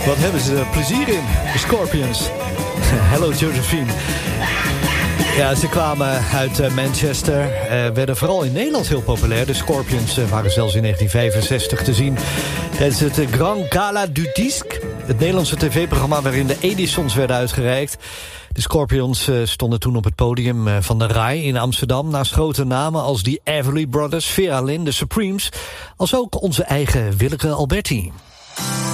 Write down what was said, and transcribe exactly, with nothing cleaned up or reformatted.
Wat hebben ze er plezier in, de Scorpions. Hello Josephine. Ja, ze kwamen uit Manchester, uh, werden vooral in Nederland heel populair. De Scorpions uh, waren zelfs in negentien vijfenzestig te zien tijdens het Grand Gala du Disque, het Nederlandse tv-programma waarin de Edisons werden uitgereikt. De Scorpions uh, stonden toen op het podium uh, van de Rai in Amsterdam, naast grote namen als die Everly Brothers, Vera Lynn, de Supremes, als ook onze eigen Willeke Alberti.